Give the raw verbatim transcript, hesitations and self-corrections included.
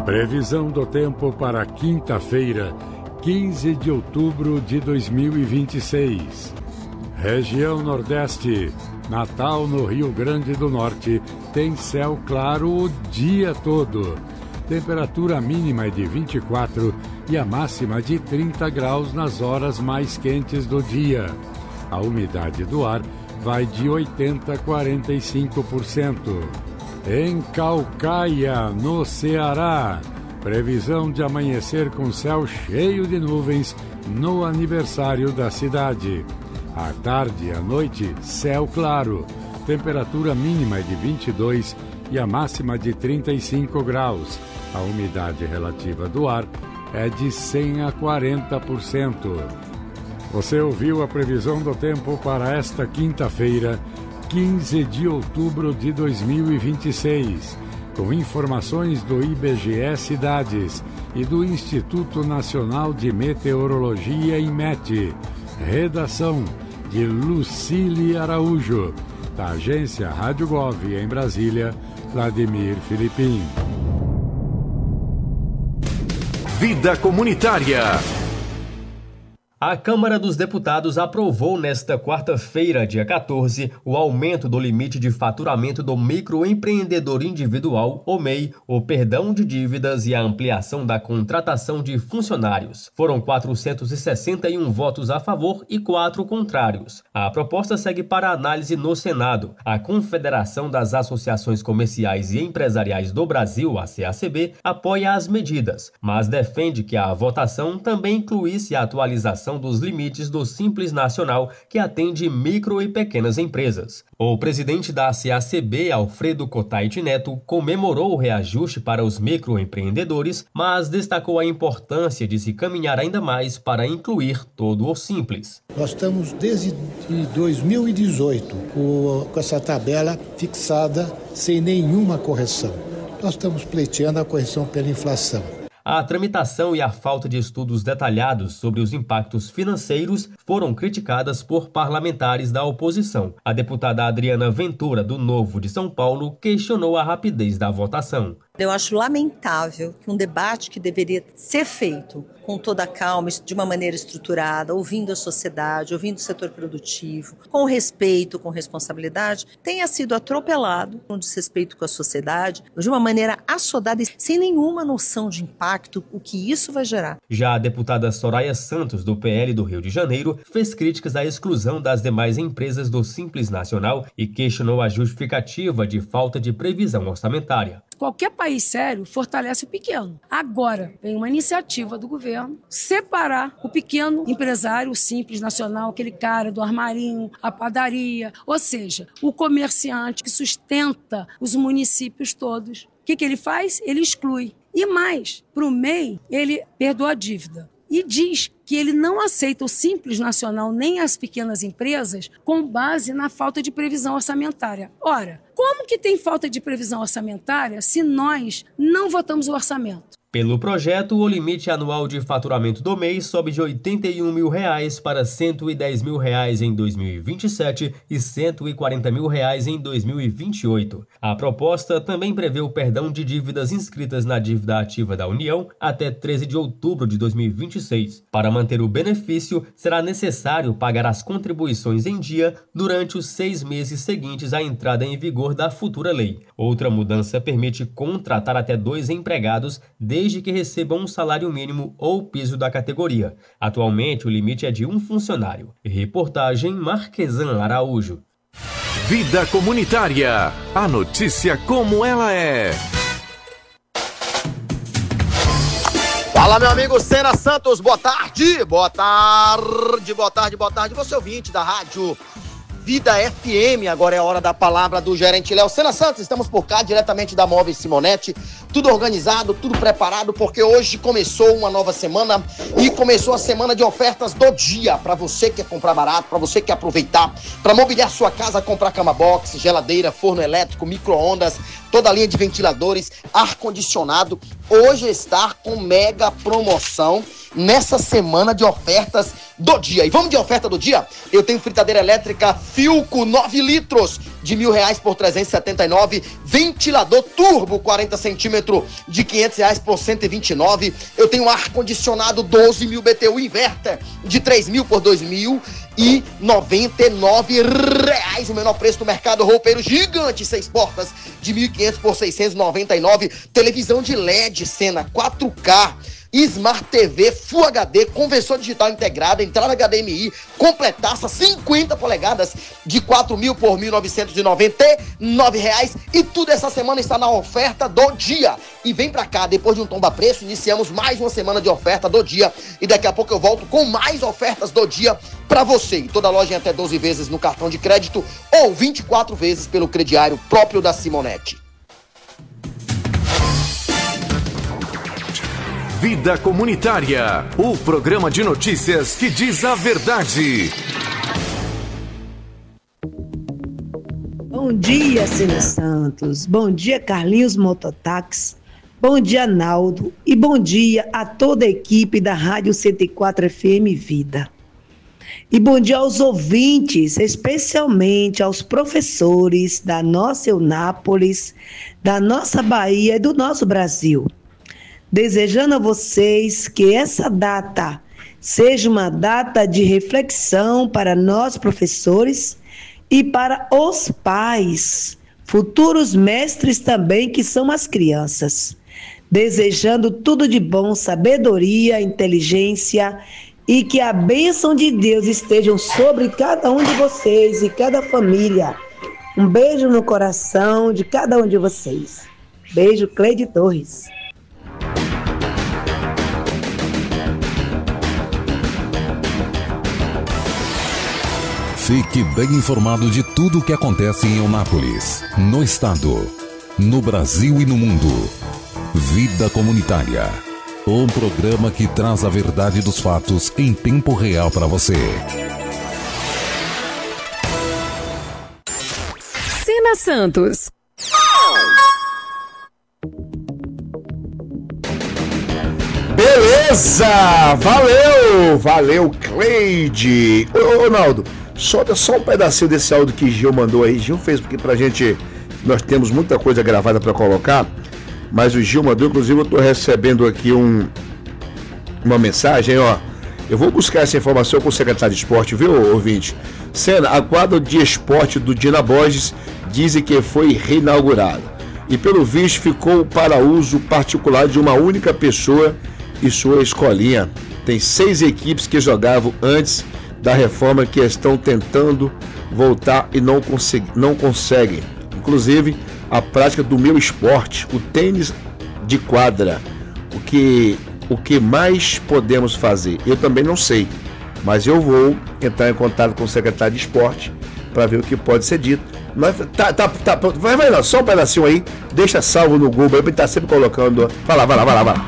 Previsão do tempo para quinta-feira, quinze de outubro de dois mil e vinte e seis. Região Nordeste, Natal no Rio Grande do Norte, tem céu claro o dia todo. Temperatura mínima é de vinte e quatro e a máxima de trinta graus nas horas mais quentes do dia. A umidade do ar vai de oitenta a quarenta e cinco por cento. Em Caucaia, no Ceará, previsão de amanhecer com céu cheio de nuvens no aniversário da cidade. À tarde e à noite, céu claro. Temperatura mínima é de vinte e dois e a máxima de trinta e cinco graus. A umidade relativa do ar é de cem a quarenta por cento. Você ouviu a previsão do tempo para esta quinta-feira, quinze de outubro de dois mil e vinte e seis, com informações do I B G E Cidades e do Instituto Nacional de Meteorologia, INMET. Redação de Lucília Araújo. Da agência Rádio Gov em Brasília, Vladimir Filipim. Vida Comunitária. A Câmara dos Deputados aprovou nesta quarta-feira, dia quatorze, o aumento do limite de faturamento do microempreendedor individual, o M E I, o perdão de dívidas e a ampliação da contratação de funcionários. Foram quatrocentos e sessenta e um votos a favor e quatro contrários. A proposta segue para análise no Senado. A Confederação das Associações Comerciais e Empresariais do Brasil, a C A C B, apoia as medidas, mas defende que a votação também incluísse a atualização dos limites do Simples Nacional, que atende micro e pequenas empresas. O presidente da C A C B, Alfredo Cotait Neto, comemorou o reajuste para os microempreendedores, mas destacou a importância de se caminhar ainda mais para incluir todo o Simples. Nós estamos desde dois mil e dezoito com essa tabela fixada sem nenhuma correção. Nós estamos pleiteando a correção pela inflação. A tramitação e a falta de estudos detalhados sobre os impactos financeiros foram criticadas por parlamentares da oposição. A deputada Adriana Ventura, do Novo de São Paulo, questionou a rapidez da votação. Eu acho lamentável que um debate que deveria ser feito com toda a calma, de uma maneira estruturada, ouvindo a sociedade, ouvindo o setor produtivo, com respeito, com responsabilidade, tenha sido atropelado, com desrespeito com a sociedade, de uma maneira assodada e sem nenhuma noção de impacto, o que isso vai gerar. Já a deputada Soraya Santos, do P L do Rio de Janeiro, fez críticas à exclusão das demais empresas do Simples Nacional e questionou a justificativa de falta de previsão orçamentária. Qualquer país sério fortalece o pequeno. Agora, vem uma iniciativa do governo separar o pequeno empresário, o Simples Nacional, aquele cara do armarinho, a padaria, ou seja, o comerciante que sustenta os municípios todos. O que, que ele faz? Ele exclui. E mais, para o M E I, ele perdoa a dívida. E diz que ele não aceita o Simples Nacional nem as pequenas empresas com base na falta de previsão orçamentária. Ora, como que tem falta de previsão orçamentária se nós não votamos o orçamento? Pelo projeto, o limite anual de faturamento do M E I sobe de oitenta e um mil reais para cento e dez mil reais em dois mil e vinte e sete e cento e quarenta mil reais em dois mil e vinte e oito. A proposta também prevê o perdão de dívidas inscritas na dívida ativa da União até treze de outubro de dois mil e vinte e seis. Para manter o benefício, será necessário pagar as contribuições em dia durante os seis meses seguintes à entrada em vigor da futura lei. Outra mudança permite contratar até dois empregados desde desde que recebam um salário mínimo ou piso da categoria. Atualmente, o limite é de um funcionário. Reportagem Marquesan Araújo. Vida Comunitária. A notícia como ela é. Fala, meu amigo Sena Santos, boa tarde, boa tarde, boa tarde, boa tarde. Você ouvinte da rádio Vida F M, agora é a hora da palavra do gerente Léo. Sena Santos, estamos por cá, diretamente da Móveis Simonetti, tudo organizado, tudo preparado, porque hoje começou uma nova semana e começou a semana de ofertas do dia, para você que quer comprar barato, para você que quer aproveitar, para mobiliar sua casa, comprar cama box, geladeira, forno elétrico, micro-ondas, toda a linha de ventiladores, ar-condicionado, hoje está com mega promoção nessa semana de ofertas do dia. E vamos de oferta do dia? Eu tenho fritadeira elétrica Philco nove litros de mil reais por trezentos e setenta e nove, ventilador turbo quarenta centímetros de quinhentos reais por cento e vinte e nove. Eu tenho ar-condicionado doze mil B T U inverter de três mil por dois mil e noventa e nove reais, o menor preço do mercado. Roupeiro gigante, seis portas de mil e quinhentos por seiscentos e noventa e nove. Televisão de L E D Sena quatro K, Smart T V Full H D, conversor digital integrada, entrada H D M I, completaça, cinquenta polegadas de quatro mil por mil novecentos e noventa e nove reais. E tudo essa semana está na oferta do dia. E vem pra cá, depois de um tomba preço, iniciamos mais uma semana de oferta do dia. E daqui a pouco eu volto com mais ofertas do dia pra você. E toda loja em até doze vezes no cartão de crédito ou vinte e quatro vezes pelo crediário próprio da Simonetti. Vida Comunitária, o programa de notícias que diz a verdade. Bom dia, Cena Santos. Bom dia, Carlinhos Mototáxi. Bom dia, Naldo. E bom dia a toda a equipe da Rádio cento e quatro F M Vida. E bom dia aos ouvintes, especialmente aos professores da nossa Eunápolis, da nossa Bahia e do nosso Brasil. Desejando a vocês que essa data seja uma data de reflexão para nós professores e para os pais, futuros mestres também, que são as crianças. Desejando tudo de bom, sabedoria, inteligência, e que a bênção de Deus esteja sobre cada um de vocês e cada família. Um beijo no coração de cada um de vocês. Beijo, Cleide Torres. Fique bem informado de tudo o que acontece em Eunápolis, no estado, no Brasil e no mundo. Vida Comunitária, um programa que traz a verdade dos fatos em tempo real para você. Cena Santos. Beleza! Valeu! Valeu, Cleide! Ô, ô Naldo, solta só um pedacinho desse áudio que Gil mandou aí. Gil fez porque pra gente, nós temos muita coisa gravada pra colocar, mas o Gil mandou, inclusive eu tô recebendo aqui um, uma mensagem, ó. Eu vou buscar essa informação com o secretário de esporte, viu, ouvinte? Cena, a quadra de esporte do Dina Borges dizem que foi reinaugurada e pelo visto ficou para uso particular de uma única pessoa e sua escolinha. Tem seis equipes que jogavam antes da reforma que estão tentando voltar e não, consegui, não conseguem. Inclusive, a prática do meu esporte, o tênis de quadra. O que, o que mais podemos fazer? Eu também não sei, mas eu vou entrar em contato com o secretário de esporte para ver o que pode ser dito. Mas, tá, tá, tá, vai, vai lá, só um pedacinho aí, deixa salvo no Google, ele tá sempre colocando. Vai lá, vai lá, vai lá, vai lá.